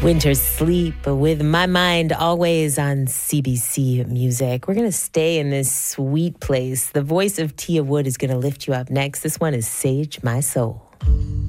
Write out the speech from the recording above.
Winter's Sleep with my mind always on CBC Music. We're going to stay in this sweet place. The voice of Tia Wood is going to lift you up next. This one is Sage My Soul.